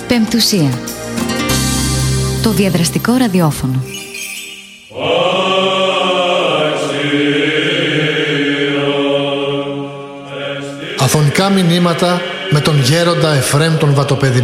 Πεμπτουσία. Το διαδραστικό ραδιόφωνο. Αφωνικά μηνύματα με τον γέροντα Εφραίμ τον Βατοπέδη.